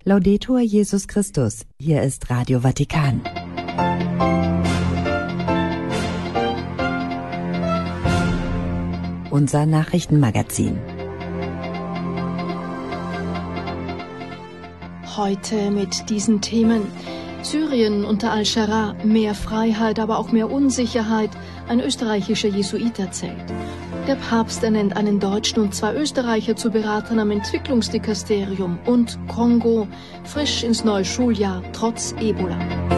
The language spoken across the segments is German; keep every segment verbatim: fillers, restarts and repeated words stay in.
Laudetur Jesus Christus. Hier ist Radio Vatikan. Unser Nachrichtenmagazin. Heute mit diesen Themen: Syrien unter Al-Sharaa, mehr Freiheit, aber auch mehr Unsicherheit, ein österreichischer Jesuit erzählt. Der Papst ernennt einen Deutschen und zwei Österreicher zu Beratern am Entwicklungsdikasterium. Und Kongo, frisch ins neue Schuljahr, trotz Ebola.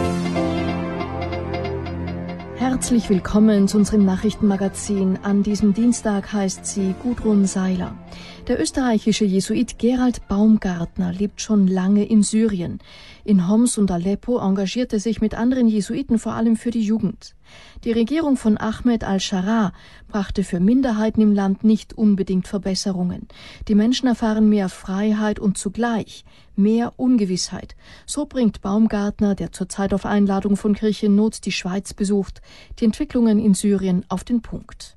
Herzlich willkommen zu unserem Nachrichtenmagazin. An diesem Dienstag heißt sie Gudrun Seiler. Der österreichische Jesuit Gerald Baumgartner lebt schon lange in Syrien. In Homs und Aleppo engagiert er sich mit anderen Jesuiten vor allem für die Jugend. Die Regierung von Ahmed al-Sharaa brachte für Minderheiten im Land nicht unbedingt Verbesserungen. Die Menschen erfahren mehr Freiheit und zugleich mehr Ungewissheit. So bringt Baumgartner, der zurzeit auf Einladung von Kirche in Not die Schweiz besucht, die Entwicklungen in Syrien auf den Punkt.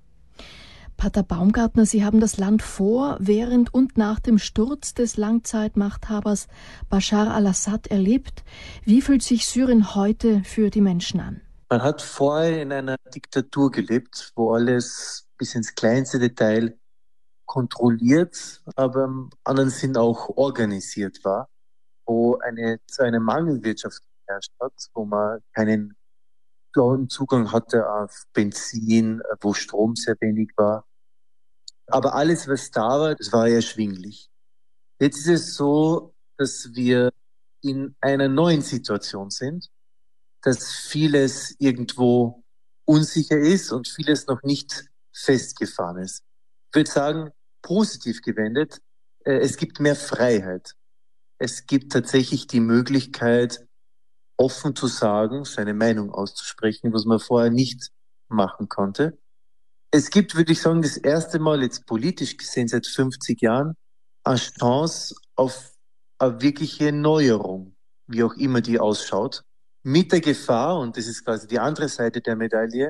Pater Baumgartner, Sie haben das Land vor, während und nach dem Sturz des Langzeitmachthabers Bashar al-Assad erlebt. Wie fühlt sich Syrien heute für die Menschen an? Man hat vorher in einer Diktatur gelebt, wo alles bis ins kleinste Detail kontrolliert, aber im anderen Sinn auch organisiert war, wo eine, eine Mangelwirtschaft geherrscht hat, wo man keinen klaren Zugang hatte auf Benzin, wo Strom sehr wenig war. Aber alles, was da war, das war erschwinglich. Jetzt ist es so, dass wir in einer neuen Situation sind, dass vieles irgendwo unsicher ist und vieles noch nicht festgefahren ist. Ich würde sagen, positiv gewendet, äh, es gibt mehr Freiheit. Es gibt tatsächlich die Möglichkeit, offen zu sagen, seine Meinung auszusprechen, was man vorher nicht machen konnte. Es gibt, würde ich sagen, das erste Mal jetzt politisch gesehen seit fünfzig Jahren eine Chance auf eine wirkliche Neuerung, wie auch immer die ausschaut. Mit der Gefahr, und das ist quasi die andere Seite der Medaille,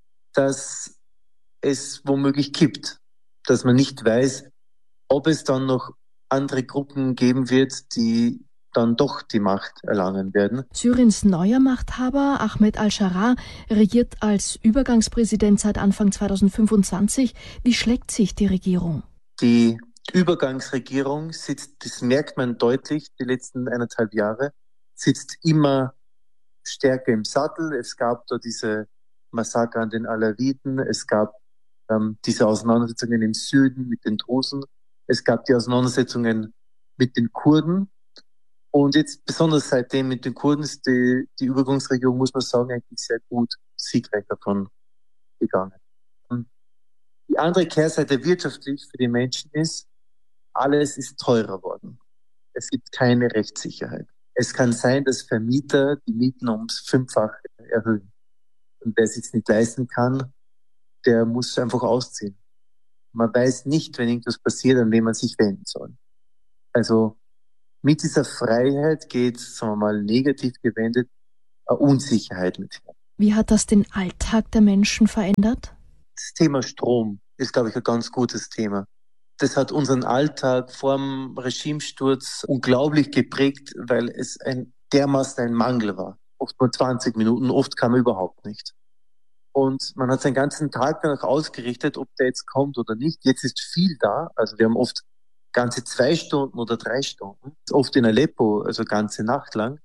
dass es womöglich kippt, dass man nicht weiß, ob es dann noch andere Gruppen geben wird, die dann doch die Macht erlangen werden. Syriens neuer Machthaber Ahmed al-Sharaa regiert als Übergangspräsident seit Anfang zweitausendfünfundzwanzig. Wie schlägt sich die Regierung? Die Übergangsregierung sitzt, das merkt man deutlich, die letzten eineinhalb Jahre, sitzt immer stärker im Sattel. Es gab da diese Massaker an den Alawiten, es gab ähm, diese Auseinandersetzungen im Süden mit den Drusen, es gab die Auseinandersetzungen mit den Kurden und jetzt besonders seitdem mit den Kurden ist die, die Übergangsregierung, muss man sagen, eigentlich sehr gut siegreich davon gegangen. Und die andere Kehrseite wirtschaftlich für die Menschen ist, alles ist teurer worden. Es gibt keine Rechtssicherheit. Es kann sein, dass Vermieter die Mieten ums Fünffache erhöhen. Und wer es sich nicht leisten kann, der muss einfach ausziehen. Man weiß nicht, wenn irgendwas passiert, an wen man sich wenden soll. Also mit dieser Freiheit geht, sagen wir mal, negativ gewendet, eine Unsicherheit mit her. Wie hat das den Alltag der Menschen verändert? Das Thema Strom ist, glaube ich, ein ganz gutes Thema. Das hat unseren Alltag vor dem Regimesturz unglaublich geprägt, weil es ein dermaßen ein Mangel war. Oft nur zwanzig Minuten, oft kam er überhaupt nicht. Und man hat seinen ganzen Tag danach ausgerichtet, ob der jetzt kommt oder nicht. Jetzt ist viel da. Also wir haben oft ganze zwei Stunden oder drei Stunden. Oft in Aleppo, also ganze Nacht lang.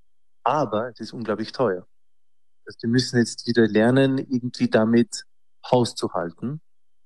Aber es ist unglaublich teuer. Also wir müssen jetzt wieder lernen, irgendwie damit Haus zu halten.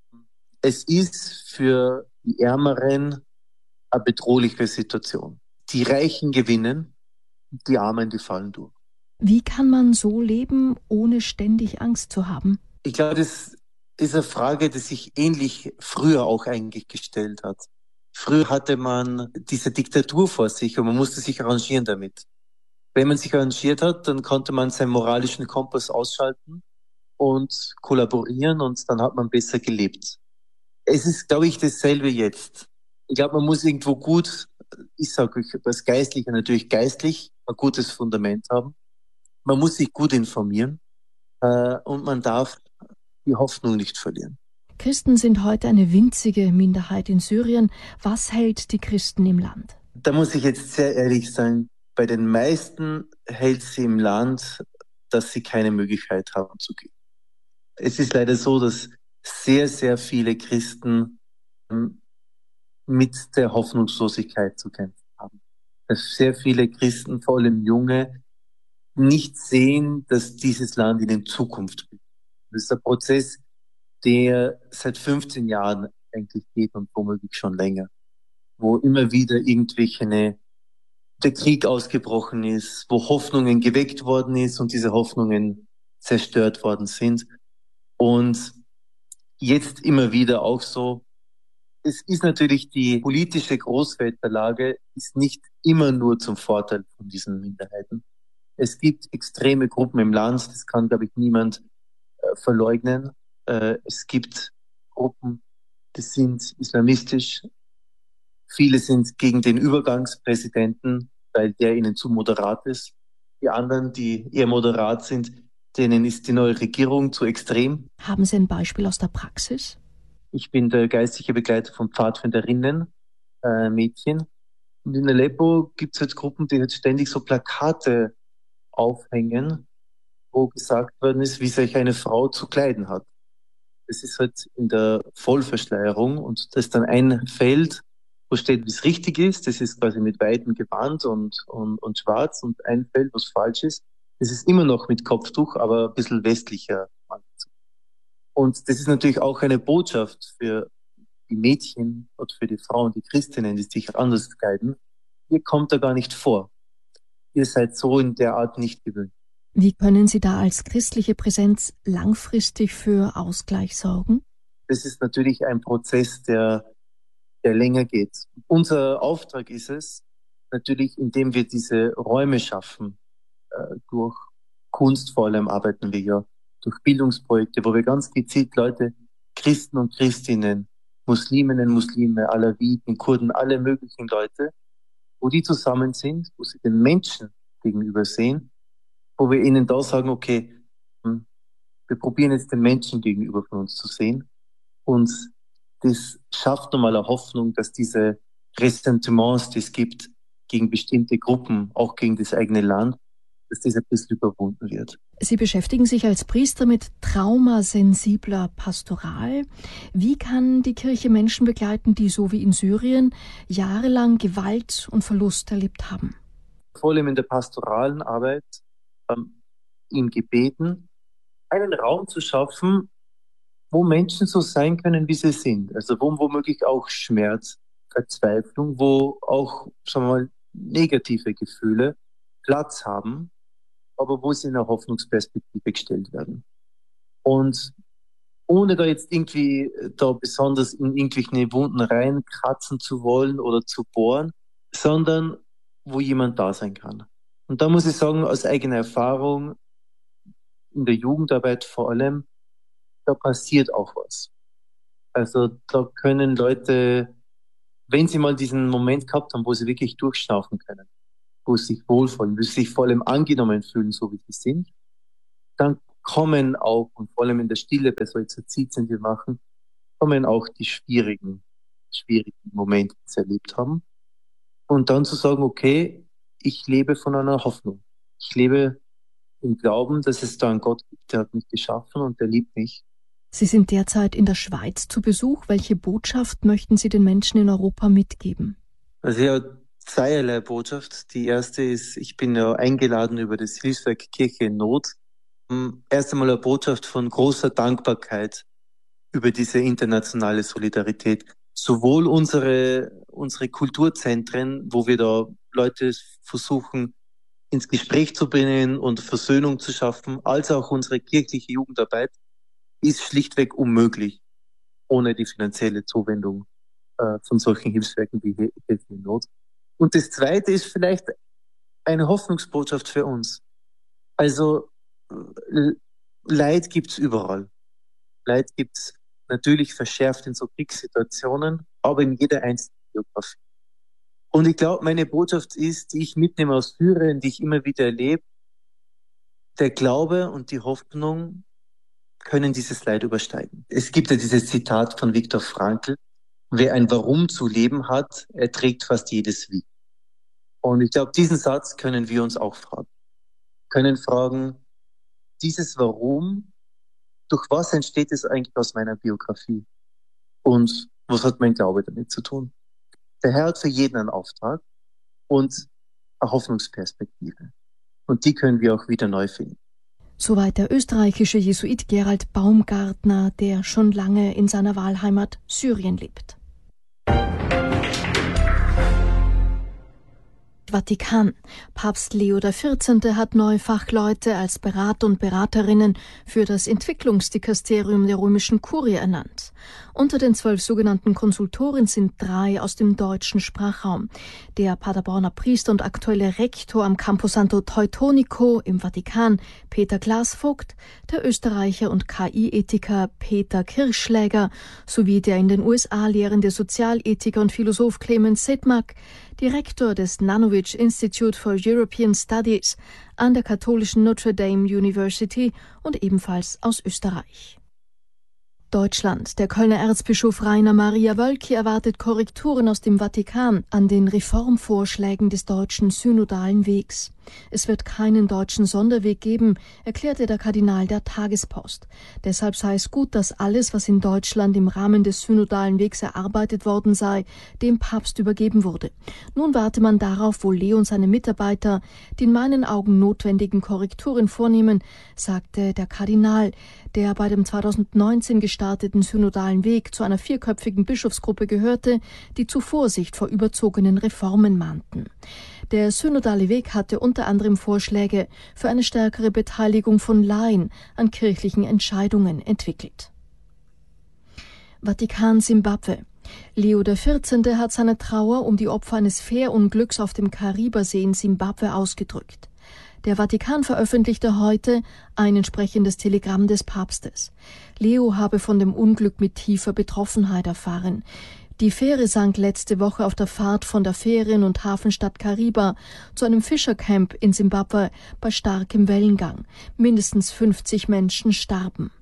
Es ist für die Ärmeren eine bedrohliche Situation. Die Reichen gewinnen, die Armen, die fallen durch. Wie kann man so leben, ohne ständig Angst zu haben? Ich glaube, das ist eine Frage, die sich ähnlich früher auch eigentlich gestellt hat. Früher hatte man diese Diktatur vor sich und man musste sich arrangieren damit. Wenn man sich arrangiert hat, dann konnte man seinen moralischen Kompass ausschalten und kollaborieren und dann hat man besser gelebt. Es ist, glaube ich, dasselbe jetzt. Ich glaube, man muss irgendwo gut, ich sage als Geistlicher natürlich geistlich, ein gutes Fundament haben. Man muss sich gut informieren äh, und man darf die Hoffnung nicht verlieren. Christen sind heute eine winzige Minderheit in Syrien. Was hält die Christen im Land? Da muss ich jetzt sehr ehrlich sein, bei den meisten hält sie im Land, dass sie keine Möglichkeit haben zu gehen. Es ist leider so, dass sehr, sehr viele Christen ähm, mit der Hoffnungslosigkeit zu kämpfen haben. Dass sehr viele Christen, vor allem Junge, nicht sehen, dass dieses Land ihnen Zukunft bringt. Das ist ein Prozess, der seit fünfzehn Jahren eigentlich geht und womöglich schon länger, wo immer wieder irgendwelche eine, der Krieg ausgebrochen ist, wo Hoffnungen geweckt worden ist und diese Hoffnungen zerstört worden sind. Und jetzt immer wieder auch so, es ist natürlich die politische Großwetterlage ist nicht immer nur zum Vorteil von diesen Minderheiten. Es gibt extreme Gruppen im Land, das kann, glaube ich, niemand äh, verleugnen. Äh, es gibt Gruppen, die sind islamistisch. Viele sind gegen den Übergangspräsidenten, weil der ihnen zu moderat ist. Die anderen, die eher moderat sind, denen ist die neue Regierung zu extrem. Haben Sie ein Beispiel aus der Praxis? Ich bin der geistliche Begleiter von Pfadfinderinnen, äh, Mädchen. Und in Aleppo gibt es jetzt Gruppen, die jetzt ständig so Plakate aufhängen, wo gesagt worden ist, wie sich eine Frau zu kleiden hat. Das ist halt in der Vollverschleierung und das ist dann ein Feld, wo steht, wie es richtig ist. Das ist quasi mit weitem Gewand und, und, und schwarz und ein Feld, was falsch ist. Das ist immer noch mit Kopftuch, aber ein bisschen westlicher Anzug. Und das ist natürlich auch eine Botschaft für die Mädchen und für die Frauen, die Christinnen, die sich anders kleiden. Ihr kommt da gar nicht vor. Ihr seid so in der Art nicht gewöhnt. Wie können Sie da als christliche Präsenz langfristig für Ausgleich sorgen? Das ist natürlich ein Prozess, der, der länger geht. Unser Auftrag ist es, natürlich, indem wir diese Räume schaffen, äh, durch Kunst vor allem arbeiten wir ja, durch Bildungsprojekte, wo wir ganz gezielt Leute, Christen und Christinnen, Musliminnen, Muslime, Alawiten, Kurden, alle möglichen Leute, wo die zusammen sind, wo sie den Menschen gegenüber sehen, wo wir ihnen da sagen, okay, wir probieren jetzt den Menschen gegenüber von uns zu sehen. Und das schafft nochmal eine Hoffnung, dass diese Ressentiments, die es gibt gegen bestimmte Gruppen, auch gegen das eigene Land, dass das ein bisschen überwunden wird. Sie beschäftigen sich als Priester mit traumasensibler Pastoral. Wie kann die Kirche Menschen begleiten, die so wie in Syrien jahrelang Gewalt und Verlust erlebt haben? Vor allem in der pastoralen Arbeit, ähm, im Gebeten, einen Raum zu schaffen, wo Menschen so sein können, wie sie sind. Also wo womöglich auch Schmerz, Verzweiflung, wo auch, sagen wir mal, negative Gefühle Platz haben, aber wo sie in eine Hoffnungsperspektive gestellt werden. Und ohne da jetzt irgendwie da besonders in irgendwelche Wunden reinkratzen zu wollen oder zu bohren, sondern wo jemand da sein kann. Und da muss ich sagen, aus eigener Erfahrung, in der Jugendarbeit vor allem, da passiert auch was. Also da können Leute, wenn sie mal diesen Moment gehabt haben, wo sie wirklich durchschnaufen können, wo sie sich wohlfühlen, wo sie sich vor allem angenommen fühlen, so wie sie sind, dann kommen auch, und vor allem in der Stille bei so Exerzitien, die wir machen, kommen auch die schwierigen, schwierigen Momente, die sie erlebt haben. Und dann zu sagen, okay, ich lebe von einer Hoffnung. Ich lebe im Glauben, dass es da einen Gott gibt, der hat mich geschaffen und der liebt mich. Sie sind derzeit in der Schweiz zu Besuch. Welche Botschaft möchten Sie den Menschen in Europa mitgeben? Also ja, zweierlei Botschaft. Die erste ist, ich bin ja eingeladen über das Hilfswerk Kirche in Not. Erst einmal eine Botschaft von großer Dankbarkeit über diese internationale Solidarität. Sowohl unsere, unsere Kulturzentren, wo wir da Leute versuchen, ins Gespräch zu bringen und Versöhnung zu schaffen, als auch unsere kirchliche Jugendarbeit ist schlichtweg unmöglich ohne die finanzielle Zuwendung äh, von solchen Hilfswerken wie Kirche in Not. Und das Zweite ist vielleicht eine Hoffnungsbotschaft für uns. Also Leid gibt's überall. Leid gibt's natürlich verschärft in so Kriegssituationen, aber in jeder einzelnen Biografie. Und ich glaube, meine Botschaft ist, die ich mitnehme aus Syrien, die ich immer wieder erlebe, der Glaube und die Hoffnung können dieses Leid übersteigen. Es gibt ja dieses Zitat von Viktor Frankl, wer ein Warum zu leben hat, erträgt fast jedes Wie. Und ich glaube, diesen Satz können wir uns auch fragen. Können fragen, dieses Warum, durch was entsteht es eigentlich aus meiner Biografie? Und was hat mein Glaube damit zu tun? Der Herr hat für jeden einen Auftrag und eine Hoffnungsperspektive. Und die können wir auch wieder neu finden. Soweit der österreichische Jesuit Gerald Baumgartner, der schon lange in seiner Wahlheimat Syrien lebt. Vatikan. Papst Leo der Vierzehnte hat neue Fachleute als Berater und Beraterinnen für das Entwicklungsdikasterium der römischen Kurie ernannt. Unter den zwölf sogenannten Konsultoren sind drei aus dem deutschen Sprachraum. Der Paderborner Priester und aktuelle Rektor am Camposanto Teutonico im Vatikan, Peter Glasvogt, der Österreicher und K I-Ethiker Peter Kirschläger sowie der in den U S A lehrende Sozialethiker und Philosoph Clemens Sedmak, Direktor des Nanowitz Institute for European Studies an der katholischen Notre Dame University und ebenfalls aus Österreich. Deutschland. Der Kölner Erzbischof Rainer Maria Wölki erwartet Korrekturen aus dem Vatikan an den Reformvorschlägen des deutschen synodalen Wegs. Es wird keinen deutschen Sonderweg geben, erklärte der Kardinal der Tagespost. Deshalb sei es gut, dass alles, was in Deutschland im Rahmen des synodalen Wegs erarbeitet worden sei, dem Papst übergeben wurde. Nun warte man darauf, wo Leo und seine Mitarbeiter die in meinen Augen notwendigen Korrekturen vornehmen, sagte der Kardinal, der bei dem zweitausendneunzehn gestarteten synodalen Weg zu einer vierköpfigen Bischofsgruppe gehörte, die zu Vorsicht vor überzogenen Reformen mahnten. Der synodale Weg hatte unter anderem Vorschläge für eine stärkere Beteiligung von Laien an kirchlichen Entscheidungen entwickelt. Vatikan Simbabwe. Leo der Vierzehnte hat seine Trauer um die Opfer eines Fährunglücks auf dem Karibersee in Simbabwe ausgedrückt. Der Vatikan veröffentlichte heute ein entsprechendes Telegramm des Papstes. Leo habe von dem Unglück mit tiefer Betroffenheit erfahren. Die Fähre sank letzte Woche auf der Fahrt von der Ferien- und Hafenstadt Kariba zu einem Fischercamp in Simbabwe bei starkem Wellengang. Mindestens fünfzig Menschen starben.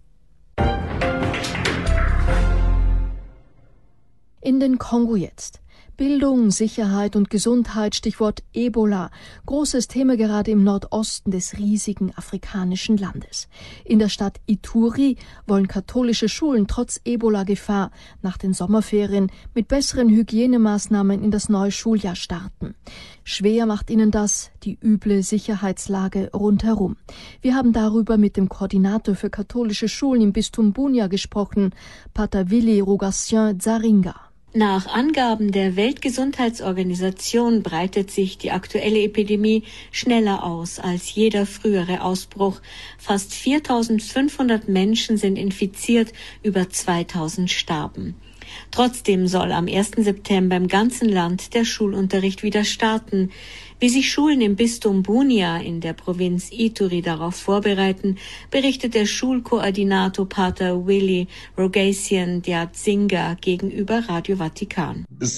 In den Kongo jetzt. Bildung, Sicherheit und Gesundheit, Stichwort Ebola. Großes Thema gerade im Nordosten des riesigen afrikanischen Landes. In der Stadt Ituri wollen katholische Schulen trotz Ebola-Gefahr nach den Sommerferien mit besseren Hygienemaßnahmen in das neue Schuljahr starten. Schwer macht ihnen das die üble Sicherheitslage rundherum. Wir haben darüber mit dem Koordinator für katholische Schulen im Bistum Bunia gesprochen, Pater Willi Rogatien Zaringa. Nach Angaben der Weltgesundheitsorganisation breitet sich die aktuelle Epidemie schneller aus als jeder frühere Ausbruch. Fast viertausendfünfhundert Menschen sind infiziert, über zweitausend starben. Trotzdem soll am ersten September im ganzen Land der Schulunterricht wieder starten. Wie sich Schulen im Bistum Bunia in der Provinz Ituri darauf vorbereiten, berichtet der Schulkoordinator Pater Willi Rogatien Diatzinga gegenüber Radio Vatikan. Das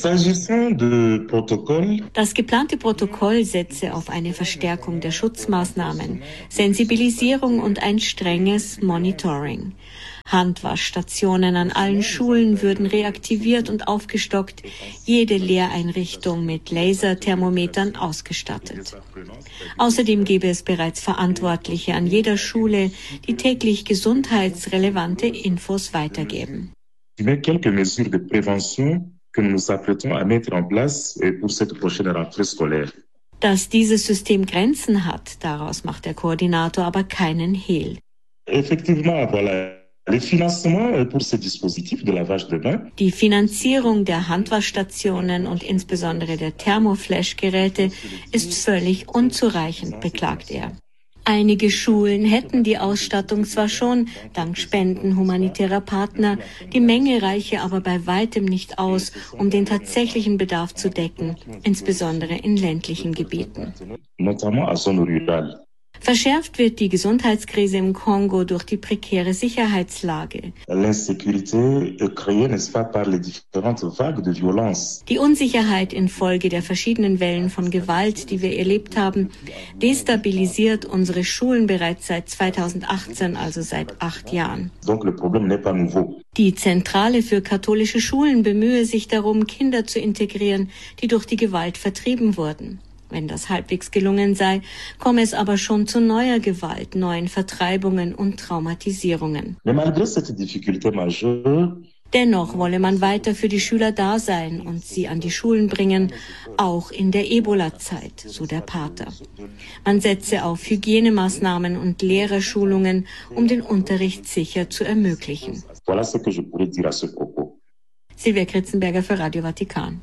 geplante Protokoll setze auf eine Verstärkung der Schutzmaßnahmen, Sensibilisierung und ein strenges Monitoring. Handwaschstationen an allen Schulen würden reaktiviert und aufgestockt, jede Lehreinrichtung mit Laserthermometern ausgestattet. Außerdem gäbe es bereits Verantwortliche an jeder Schule, die täglich gesundheitsrelevante Infos weitergeben. Quelques mesures de prévention que nous nous apprêtons à mettre en place pour cette prochaine rentrée scolaire. Dass dieses System Grenzen hat, daraus macht der Koordinator aber keinen Hehl. Effectivement, voilà. Die Finanzierung der Handwaschstationen und insbesondere der Thermoflash-Geräte ist völlig unzureichend, beklagt er. Einige Schulen hätten die Ausstattung zwar schon, dank Spenden humanitärer Partner, die Menge reiche aber bei weitem nicht aus, um den tatsächlichen Bedarf zu decken, insbesondere in ländlichen Gebieten. Verschärft wird die Gesundheitskrise im Kongo durch die prekäre Sicherheitslage. Die Unsicherheit infolge der verschiedenen Wellen von Gewalt, die wir erlebt haben, destabilisiert unsere Schulen bereits seit zweitausendachtzehn, also seit acht Jahren. Die Zentrale für katholische Schulen bemühe sich darum, Kinder zu integrieren, die durch die Gewalt vertrieben wurden. Wenn das halbwegs gelungen sei, komme es aber schon zu neuer Gewalt, neuen Vertreibungen und Traumatisierungen. Dennoch wolle man weiter für die Schüler da sein und sie an die Schulen bringen, auch in der Ebola-Zeit, so der Pater. Man setze auf Hygienemaßnahmen und Lehrerschulungen, um den Unterricht sicher zu ermöglichen. Silvia Kritzenberger für Radio Vatikan.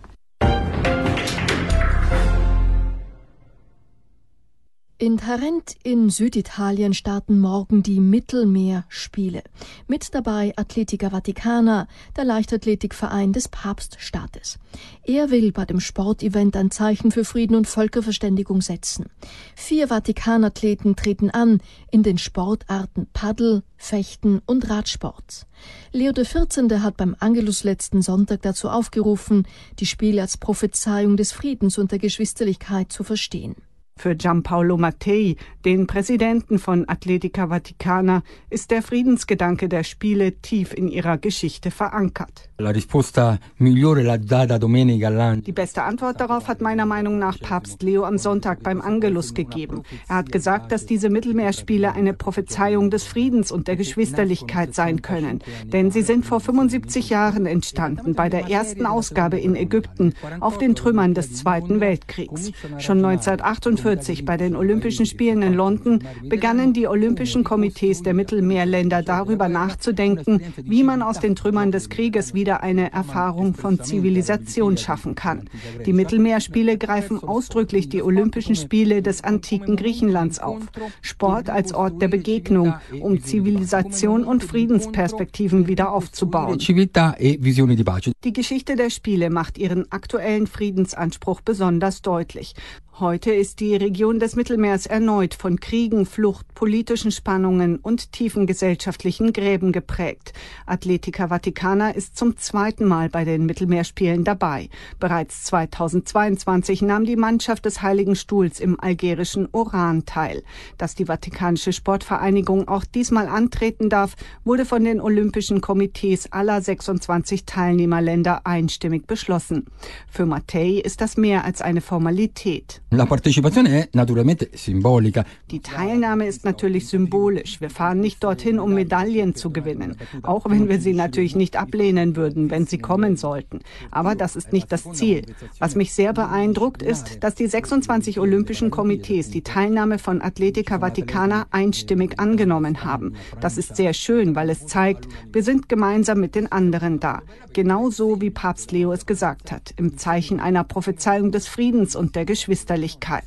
In Tarent in Süditalien starten morgen die Mittelmeerspiele. Mit dabei Atletica Vaticana, der Leichtathletikverein des Papststaates. Er will bei dem Sportevent ein Zeichen für Frieden und Völkerverständigung setzen. Vier Vatikanathleten treten an in den Sportarten Paddel, Fechten und Radsport. Leo der vierzehnte hat beim Angelus letzten Sonntag dazu aufgerufen, die Spiele als Prophezeiung des Friedens und der Geschwisterlichkeit zu verstehen. Für Giampaolo Mattei, den Präsidenten von Atletica Vaticana, ist der Friedensgedanke der Spiele tief in ihrer Geschichte verankert. Die beste Antwort darauf hat meiner Meinung nach Papst Leo am Sonntag beim Angelus gegeben. Er hat gesagt, dass diese Mittelmeerspiele eine Prophezeiung des Friedens und der Geschwisterlichkeit sein können. Denn sie sind vor fünfundsiebzig Jahren entstanden, bei der ersten Ausgabe in Ägypten, auf den Trümmern des Zweiten Weltkriegs. Schon neunzehnhundertachtundvierzig bei den Olympischen Spielen in London begannen die Olympischen Komitees der Mittelmeerländer darüber nachzudenken, wie man aus den Trümmern des Krieges wieder eine Erfahrung von Zivilisation schaffen kann. Die Mittelmeerspiele greifen ausdrücklich die Olympischen Spiele des antiken Griechenlands auf. Sport als Ort der Begegnung, um Zivilisation und Friedensperspektiven wieder aufzubauen. Die Geschichte der Spiele macht ihren aktuellen Friedensanspruch besonders deutlich. Heute ist die Region des Mittelmeers erneut von Kriegen, Flucht, politischen Spannungen und tiefen gesellschaftlichen Gräben geprägt. Atletica Vaticana ist zum zweiten Mal bei den Mittelmeerspielen dabei. Bereits zweitausendzweiundzwanzig nahm die Mannschaft des Heiligen Stuhls im algerischen Oran teil. Dass die Vatikanische Sportvereinigung auch diesmal antreten darf, wurde von den Olympischen Komitees aller sechsundzwanzig Teilnehmerländer einstimmig beschlossen. Für Mattei ist das mehr als eine Formalität. Die Teilnahme ist natürlich symbolisch. Wir fahren nicht dorthin, um Medaillen zu gewinnen, auch wenn wir sie natürlich nicht ablehnen würden, wenn sie kommen sollten. Aber das ist nicht das Ziel. Was mich sehr beeindruckt ist, dass die sechsundzwanzig Olympischen Komitees die Teilnahme von Atletica Vaticana einstimmig angenommen haben. Das ist sehr schön, weil es zeigt, wir sind gemeinsam mit den anderen da. Genauso wie Papst Leo es gesagt hat, im Zeichen einer Prophezeiung des Friedens und der Geschwisterlichkeit.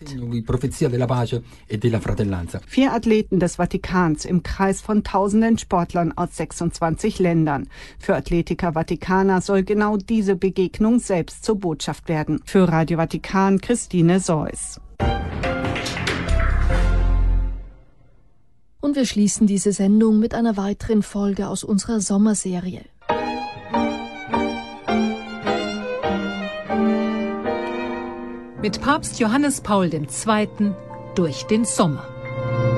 Vier Athleten des Vatikans im Kreis von tausenden Sportlern aus sechsundzwanzig Ländern. Für Atletica Vaticana soll genau diese Begegnung selbst zur Botschaft werden. Für Radio Vatikan Christine Seuss. Und wir schließen diese Sendung mit einer weiteren Folge aus unserer Sommerserie. Mit Papst Johannes Paul der Zweite durch den Sommer.